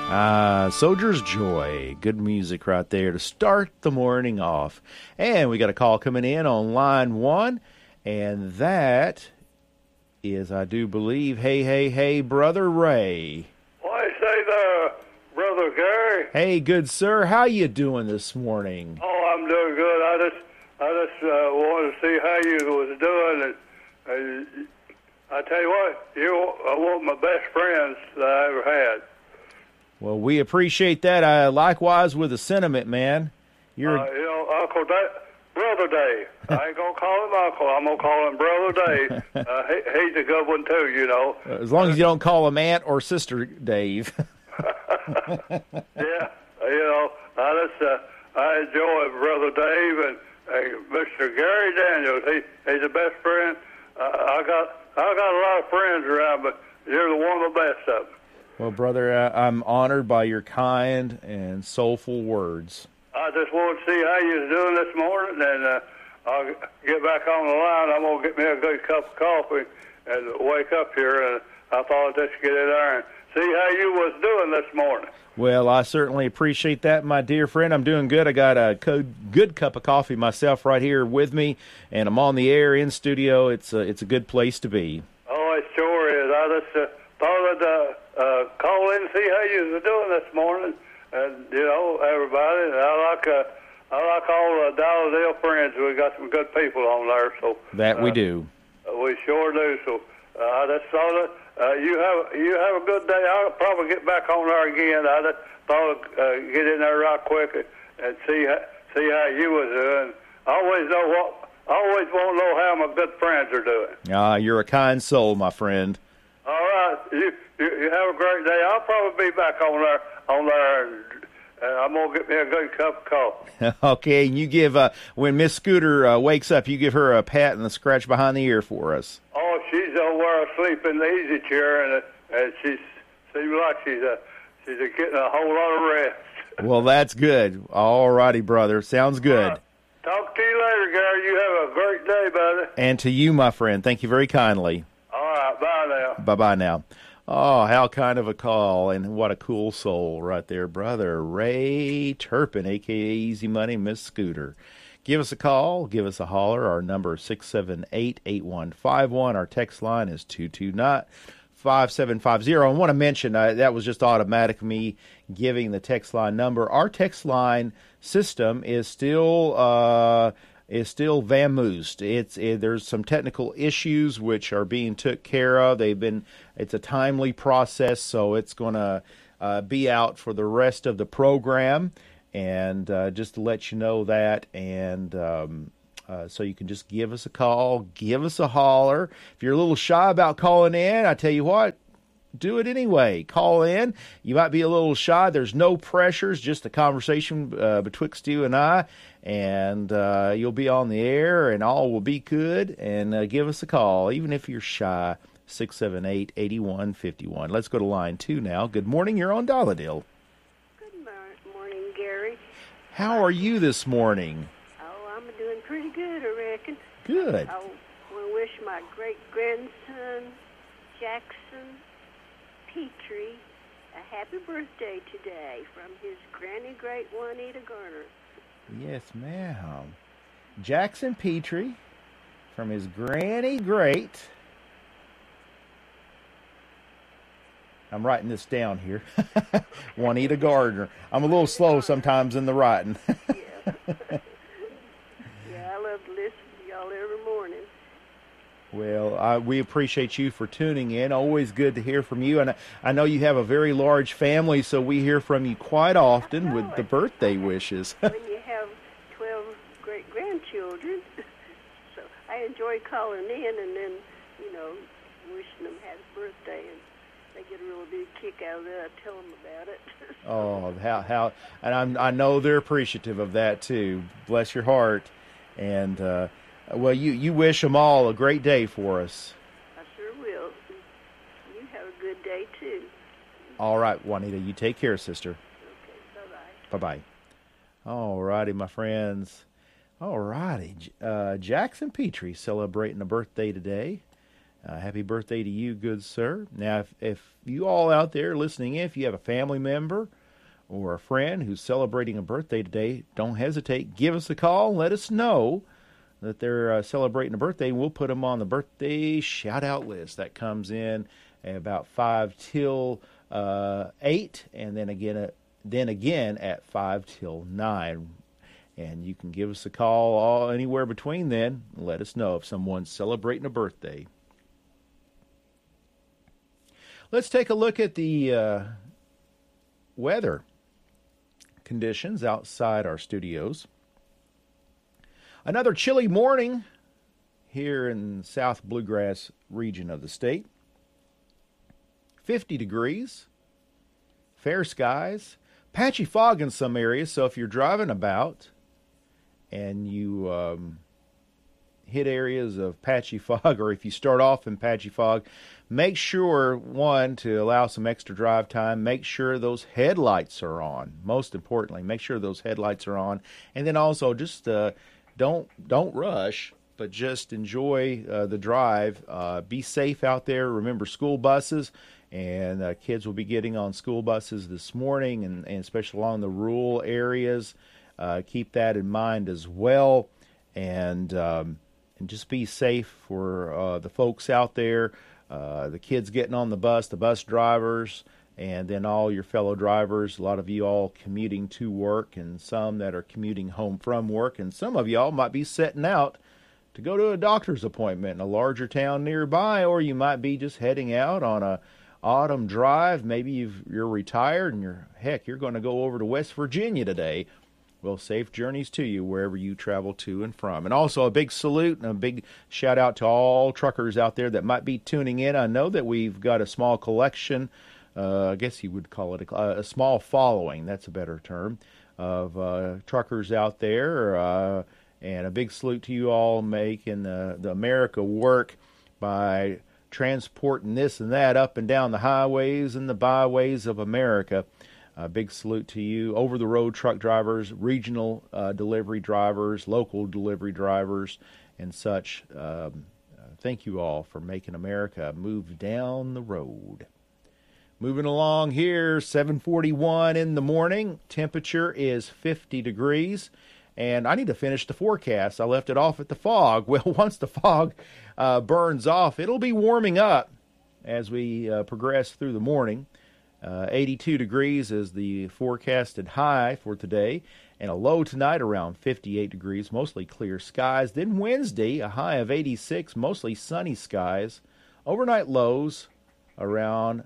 Soldier's Joy. Good music right there to start the morning off. And we got a call coming in on line one, and that is, I do believe, hey, Brother Ray. Why say there, Brother Gary? Hey, good sir. How you doing this morning? Oh, I'm doing good. I just wanted to see how you was doing. And I tell you what, you're one of my best friends that I ever had. Well, we appreciate that. Likewise with the sentiment, man. You're Uncle Dave, Brother Dave. I ain't gonna call him Uncle. I'm gonna call him Brother Dave. He's a good one too, you know. As long as you don't call him Aunt or Sister Dave. Yeah, you know, I enjoy Brother Dave and Mr. Gary Daniels. He's the best friend. I got a lot of friends around, but you're the one of the best of them. Well, brother, I'm honored by your kind and soulful words. I just wanted to see how you was doing this morning, and I'll get back on the line. I'm going to get me a good cup of coffee and wake up here, and I thought I'd just get in there and see how you was doing this morning. Well, I certainly appreciate that, my dear friend. I'm doing good. I got a good cup of coffee myself right here with me, and I'm on the air in studio. It's a good place to be. Oh, it sure is. I just thought I'd call in and see how you was doing this morning, and you know everybody. And I like all the Dallas friends. We got some good people on there, so that we do. We sure do. So I just thought you have a good day. I'll probably get back on there again. I just thought I'd get in there right quick and see how you was doing. I always want to know how my good friends are doing. You're a kind soul, my friend. All right, you have a great day. I'll probably be back on there, and I'm gonna get me a good cup of coffee. Okay, and you give when Miss Scooter wakes up, you give her a pat and a scratch behind the ear for us. Oh, she's over asleep in the easy chair, and she seems like she's getting a whole lot of rest. Well, that's good. All righty, brother. Sounds good. Right. Talk to you later, Gary. You have a great day, buddy. And to you, my friend. Thank you very kindly. All right, bye now. Bye-bye now. Oh, how kind of a call, and what a cool soul right there, Brother Ray Turpin, a.k.a. Easy Money, Miss Scooter. Give us a call. Give us a holler. Our number is 678-8151. Our text line is 229-5750. I want to mention, that was just automatic me giving the text line number. Our text line system is still vamoosed. There's some technical issues which are being took care of. It's a timely process, so it's going to be out for the rest of the program. And just to let you know that, and so you can just give us a call, give us a holler. If you're a little shy about calling in, I tell you what, do it anyway. Call in. You might be a little shy. There's no pressures, just a conversation betwixt you and I, and you'll be on the air, and all will be good. And give us a call, even if you're shy, 678-8151. Let's go to line 2 now. Good morning. You're on Dolladale. Good morning, Gary. How are you this morning? Oh, I'm doing pretty good, I reckon. Good. I want to wish my great-grandson, Jackson Petrie, a happy birthday today from his granny great Juanita Garner. Yes, ma'am. Jackson Petrie from his granny great. I'm writing this down here. Juanita Gardner. I'm a little slow sometimes in the writing. Yeah. Yeah, I love to listen to y'all every morning. Well, we appreciate you for tuning in. Always good to hear from you. And I know you have a very large family, so we hear from you quite often with the birthday wishes. When you have 12 great-grandchildren, so I enjoy calling in and then, wishing them happy birthday. And they get a real big kick out of that. I tell them about it. Oh, how! And I know they're appreciative of that too. Bless your heart. And well, you wish them all a great day for us. I sure will. You have a good day too. All right, Juanita. You take care, sister. Okay. Bye-bye. Bye-bye. All righty, my friends. All righty. Jackson Petrie celebrating a birthday today. Happy birthday to you, good sir. Now, if you all out there listening, if you have a family member or a friend who's celebrating a birthday today, don't hesitate. Give us a call. Let us know that they're celebrating a birthday. We'll put them on the birthday shout-out list. That comes in at about 5 till 8, and then again at 5 till 9. And you can give us a call anywhere between then. Let us know if someone's celebrating a birthday. Let's take a look at the weather conditions outside our studios. Another chilly morning here in the South Bluegrass region of the state. 50 degrees, fair skies, patchy fog in some areas, so if you're driving about and you hit areas of patchy fog, or if you start off in patchy fog, make sure, one, to allow some extra drive time. Make sure those headlights are on. Most importantly, make sure those headlights are on. And then also just don't rush, but just enjoy the drive. Be safe out there. Remember school buses, and kids will be getting on school buses this morning, and especially along the rural areas. Keep that in mind as well. And just be safe for the folks out there, the kids getting on the bus drivers, and then all your fellow drivers. A lot of you all commuting to work, and some that are commuting home from work, and some of y'all might be setting out to go to a doctor's appointment in a larger town nearby, or you might be just heading out on a autumn drive. Maybe you're retired and you're going to go over to West Virginia today. Well, safe journeys to you wherever you travel to and from. And also a big salute and a big shout out to all truckers out there that might be tuning in. I know that we've got a small collection, I guess you would call it a small following, that's a better term, of truckers out there. And a big salute to you all making the America work by transporting this and that up and down the highways and the byways of America. A big salute to you, over-the-road truck drivers, regional delivery drivers, local delivery drivers, and such. Thank you all for making America move down the road. Moving along here, 7:41 in the morning. Temperature is 50 degrees. And I need to finish the forecast. I left it off at the fog. Well, once the fog burns off, it'll be warming up as we progress through the morning. 82 degrees is the forecasted high for today, and a low tonight around 58 degrees, mostly clear skies. Then Wednesday, a high of 86, mostly sunny skies. Overnight lows around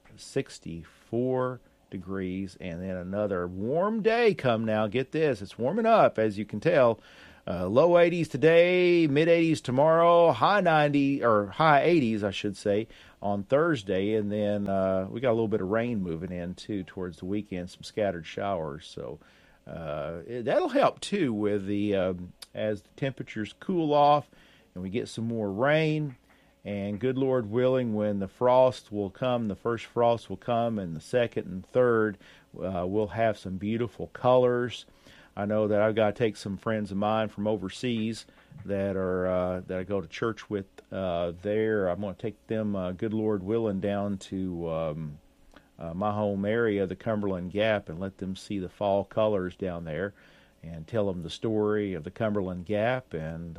64 degrees, and then another warm day come now. Get this, it's warming up, as you can tell. Low 80s today, mid 80s tomorrow, high 80s, I should say, on Thursday, and then we got a little bit of rain moving in too towards the weekend, some scattered showers. So that'll help too with the as the temperatures cool off and we get some more rain. And good Lord willing, when the frost will come, the first frost will come, and the second and third, we'll have some beautiful colors. I know that I've got to take some friends of mine from overseas that I go to church with there. I'm going to take them, good Lord willing, down to my home area, the Cumberland Gap, and let them see the fall colors down there, and tell them the story of the Cumberland Gap and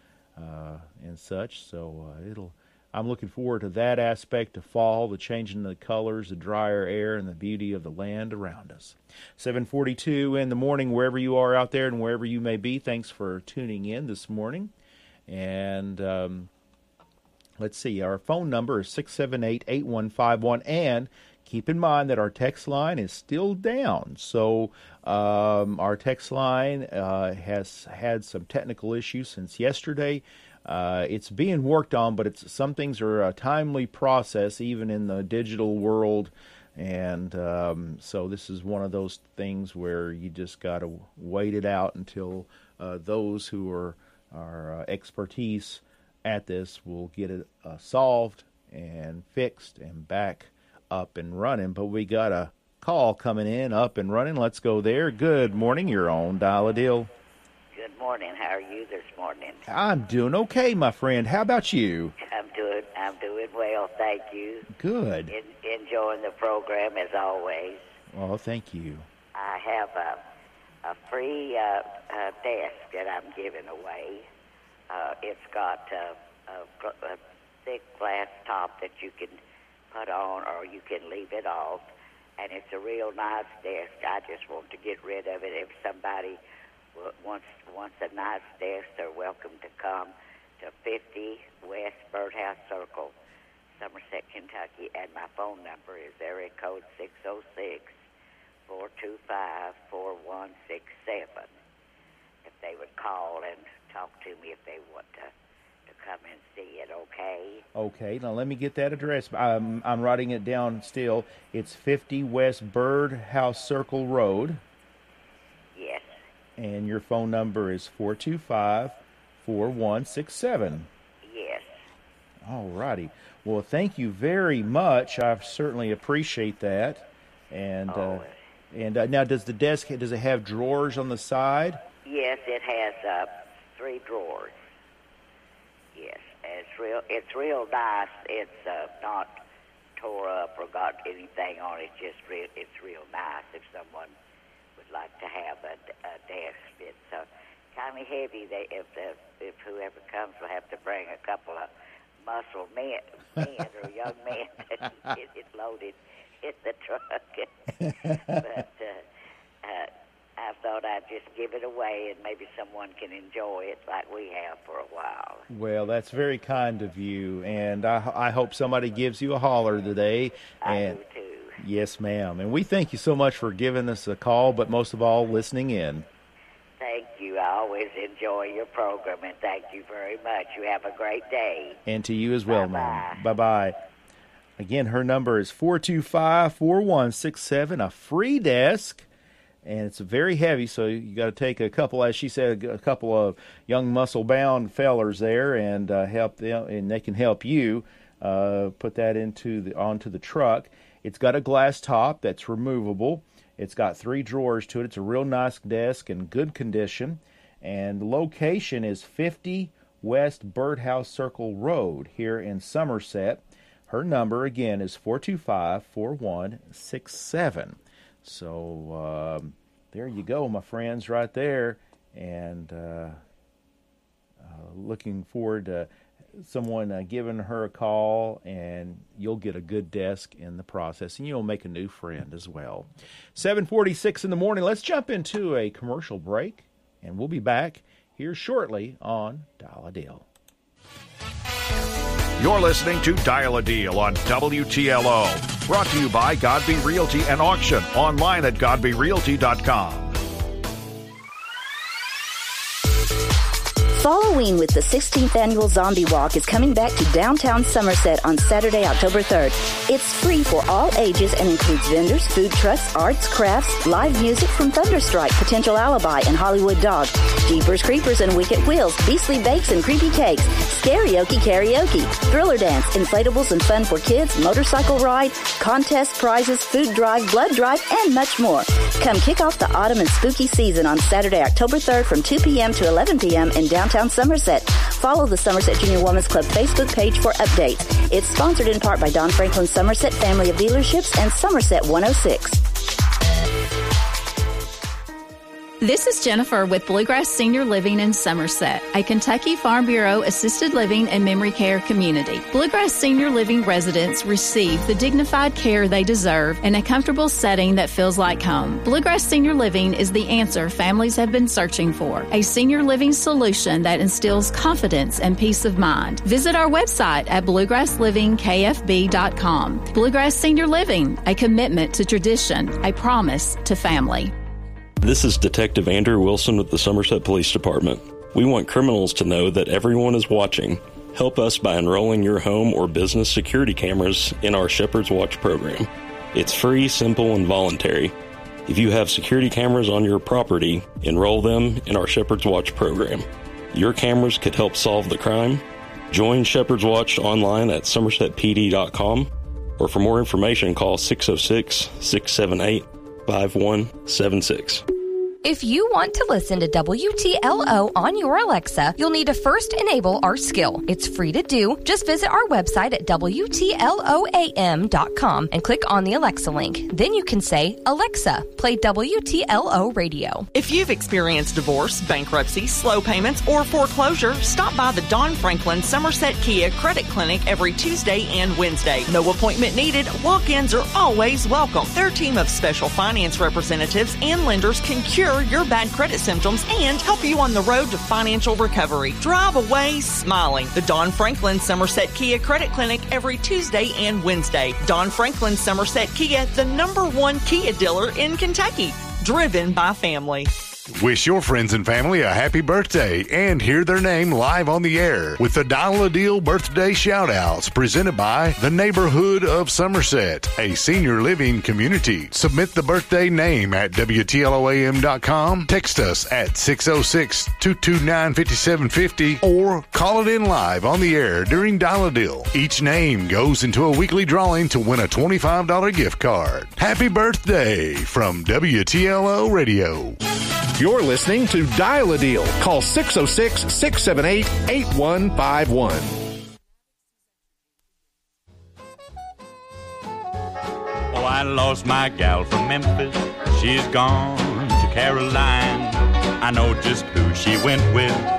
such. So I'm looking forward to that aspect of fall, the changing of the colors, the drier air, and the beauty of the land around us. 7:42 in the morning, wherever you are out there and wherever you may be. Thanks for tuning in this morning. And let's see, our phone number is 678-8151. And keep in mind that our text line is still down. So our text line has had some technical issues since yesterday. It's being worked on, but some things are a timely process, even in the digital world. And so this is one of those things where you just got to wait it out until those who are expertise at this will get it solved and fixed and back up and running. But we got a call coming in, up and running. Let's go there. Good morning. You're on Dial-A-Deal. Good morning. How are you this morning? I'm doing okay, my friend. How about you? I'm doing well, thank you. Good. Enjoying the program as always. Oh, thank you. I have a free desk that I'm giving away. It's got a thick glass top that you can put on or you can leave it off. And it's a real nice desk. I just want to get rid of it. If somebody wants a nice desk, they're welcome to come to 50 West Birdhouse Circle, Somerset, Kentucky. And my phone number is area code 606-425-4167. If they would call and talk to me if they want to come and see it, okay? Okay, now let me get that address. I'm writing it down still. It's 50 West Birdhouse Circle Road. Yes. And your phone number is 425-4167. Yes. All righty. Well, thank you very much. I certainly appreciate that. And now, does the desk, does it have drawers on the side? Yes, it has 3 drawers. Yes, and it's real nice. It's not tore up or got anything on it. It's real nice. If someone would like to have a desk, it's kind of heavy. If whoever comes will have to bring a couple of muscle men or young men to get it loaded in the truck. But I thought I'd just give it away and maybe someone can enjoy it like we have for a while. Well, that's very kind of you, and I hope somebody gives you a holler today. I do too. Yes, ma'am. And we thank you so much for giving us a call, but most of all, listening in. Thank you. I always enjoy your program, and thank you very much. You have a great day. And to you as well, ma'am. Bye-bye. Again, her number is 425-4167, a free desk. And it's very heavy, so you got to take a couple, as she said, a couple of young muscle-bound fellers there and help them, and they can help you put that onto the truck. It's got a glass top that's removable. It's got 3 drawers to it. It's a real nice desk in good condition. And the location is 50 West Birdhouse Circle Road here in Somerset. Her number, again, is 425-4167. So there you go, my friends, right there. And looking forward to someone giving her a call, and you'll get a good desk in the process, and you'll make a new friend as well. 7:46 in the morning. Let's jump into a commercial break, and we'll be back here shortly on Dial a Deal. You're listening to Dial a Deal on WTLO. Brought to you by Godby Realty and Auction. Online at godbyrealty.com. Halloween with the 16th Annual Zombie Walk is coming back to downtown Somerset on Saturday, October 3rd. It's free for all ages and includes vendors, food trucks, arts, crafts, live music from Thunderstrike, Potential Alibi, and Hollywood Dog, Jeepers Creepers and Wicked Wheels, Beastly Bakes and Creepy Cakes, Karaoke, Thriller Dance, inflatables and fun for kids, motorcycle ride, contest prizes, food drive, blood drive, and much more. Come kick off the autumn and spooky season on Saturday, October 3rd from 2 p.m. to 11 p.m. in downtown Somerset. Follow the Somerset Junior Women's Club Facebook page for updates. It's sponsored in part by Don Franklin Somerset Family of Dealerships and Somerset 106. This is Jennifer with Bluegrass Senior Living in Somerset, a Kentucky Farm Bureau assisted living and memory care community. Bluegrass Senior Living residents receive the dignified care they deserve in a comfortable setting that feels like home. Bluegrass Senior Living is the answer families have been searching for, a senior living solution that instills confidence and peace of mind. Visit our website at bluegrasslivingkfb.com. Bluegrass Senior Living, a commitment to tradition, a promise to family. This is Detective Andrew Wilson with the Somerset Police Department. We want criminals to know that everyone is watching. Help us by enrolling your home or business security cameras in our Shepherd's Watch program. It's free, simple, and voluntary. If you have security cameras on your property, enroll them in our Shepherd's Watch program. Your cameras could help solve the crime. Join Shepherd's Watch online at somersetpd.com, or for more information, call 606-678-5176. If you want to listen to WTLO on your Alexa, you'll need to first enable our skill. It's free to do. Just visit our website at WTLOAM.com and click on the Alexa link. Then you can say, Alexa, play WTLO radio. If you've experienced divorce, bankruptcy, slow payments, or foreclosure, stop by the Don Franklin Somerset Kia Credit Clinic every Tuesday and Wednesday. No appointment needed. Walk-ins are always welcome. Their team of special finance representatives and lenders can cure your bad credit symptoms and help you on the road to financial recovery. Drive away smiling. The Don Franklin Somerset Kia Credit Clinic every Tuesday and Wednesday. Don Franklin Somerset Kia, the #1 Kia dealer in Kentucky. Driven by family. Wish your friends and family a happy birthday and hear their name live on the air with the Dial a Deal birthday shout-outs presented by the Neighborhood of Somerset, a senior living community. Submit the birthday name at WTLOAM.com, text us at 606-229-5750, or call it in live on the air during Dial a Deal. Each name goes into a weekly drawing to win a $25 gift card. Happy birthday from WTLO Radio. You're listening to Dial a Deal. Call 606-678-8151. Oh, I lost my gal from Memphis. She's gone to Caroline. I know just who she went with.